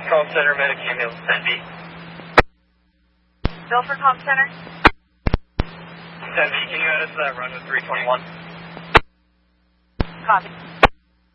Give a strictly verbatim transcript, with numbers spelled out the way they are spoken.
Call Center, Medicaid Meals, ten B. Bill for Call Center? ten B, can you add us to that run with three twenty-one? Copy.